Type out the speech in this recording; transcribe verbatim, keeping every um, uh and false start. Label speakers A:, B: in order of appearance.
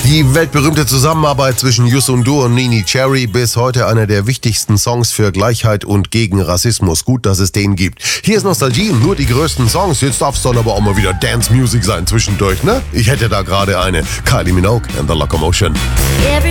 A: Die weltberühmte Zusammenarbeit zwischen Youssou N'Dour und Neneh Cherry, bis heute einer der wichtigsten Songs für Gleichheit und gegen Rassismus. Gut, dass es den gibt. Hier ist Nostalgie und nur die größten Songs. Jetzt darf es dann aber auch mal wieder Dance Music sein zwischendurch, ne? Ich hätte da gerade eine. Kylie Minogue and the Locomotion.